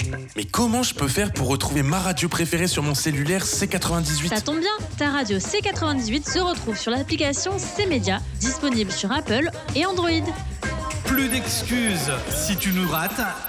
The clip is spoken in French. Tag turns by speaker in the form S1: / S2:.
S1: Mais comment je peux faire pour retrouver ma radio préférée sur mon cellulaire C98 ?
S2: Ça tombe bien, ta radio C98 se retrouve sur l'application C-Média, disponible sur Apple et Android.
S3: Plus d'excuses. Si tu nous rates,